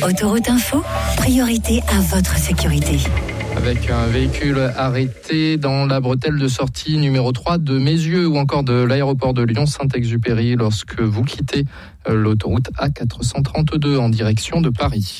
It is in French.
Autoroute Info, priorité à votre sécurité. Avec un véhicule arrêté dans la bretelle de sortie numéro 3 de Mézieux ou encore de l'aéroport de Lyon-Saint-Exupéry lorsque vous quittez l'autoroute A432 en direction de Paris.